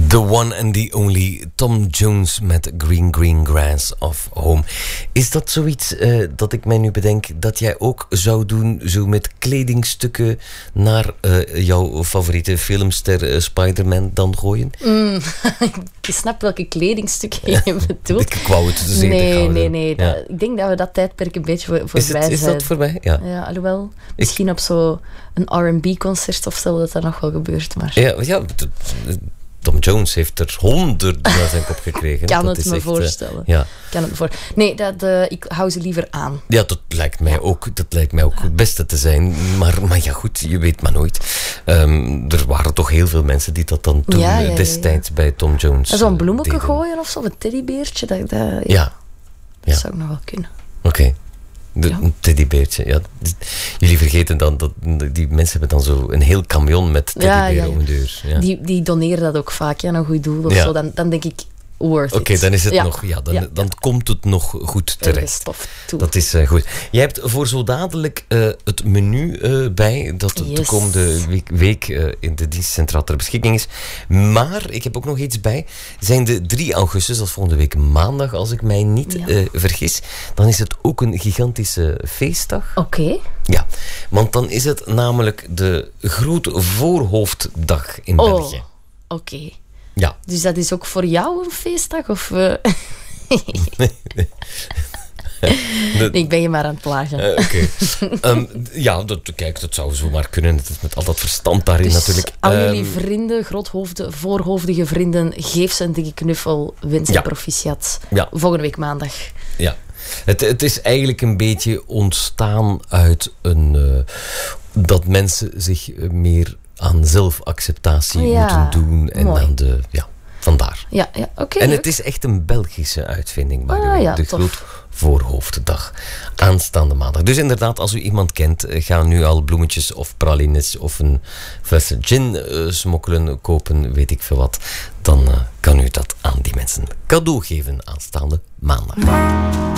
The one and the only Tom Jones met Green Grass of Home. Is dat zoiets dat ik mij nu bedenk dat jij ook zou doen, zo met kledingstukken naar jouw favoriete filmster Spider-Man dan gooien? Je snapt welke kledingstukken je bedoelt. Ik wou het zeker houden. Nee. Ja. Ik denk dat we dat tijdperk een beetje voorbij zijn. Is dat voorbij? Ja. Alhoewel, misschien op zo'n R&B-concert of zo dat nog wel gebeurt. Maar... Ja, Tom Jones heeft er honderden naar zijn kop gekregen. Kan het me voorstellen. Kan het me Nee, ik hou ze liever aan. Ja, dat lijkt mij ook het beste te zijn. Maar ja, goed, je weet maar nooit. Er waren toch heel veel mensen die dat dan doen destijds bij Tom Jones. Zo'n bloemetje gooien of zo, een teddybeertje. Dat zou ik nog wel kunnen. Oké. Een teddybeertje, ja. Jullie vergeten dan dat die mensen hebben dan zo een heel camion met teddyberen om de deur. Ja. Die doneren dat ook vaak, een goed doel of zo. Dan denk ik, worth it. Dan is het nog, dan komt het nog goed terecht. Dat is goed. Jij hebt voor zo dadelijk het menu bij, dat de komende week in de dienst centraal ter beschikking is. Maar ik heb ook nog iets bij. Zijn de 3 augustus, dat is volgende week maandag, als ik mij niet vergis, dan is het ook een gigantische feestdag. Oké. Ja, want dan is het namelijk de grote voorhoofddag in België. Oké. Ja. Dus dat is ook voor jou een feestdag? Of, Nee, ik ben je maar aan het plagen. Oké. Dat zou zomaar kunnen. Het is met al dat verstand daarin dus natuurlijk. Al jullie vrienden, voorhoofdige vrienden, geef ze een dikke knuffel, wens en proficiat. Ja. Volgende week maandag. Ja. Het is eigenlijk een beetje ontstaan uit dat mensen zich meer aan zelfacceptatie moeten doen en mooi. aan de... Ja, vandaar. Ja, oké. En het is echt een Belgische uitvinding, by the way. De tof. groot voorhoofddag. Aanstaande maandag. Dus inderdaad, als u iemand kent, ga nu al bloemetjes of pralines of een fles gin smokkelen, kopen, weet ik veel wat. Dan kan u dat aan die mensen cadeau geven aanstaande maandag.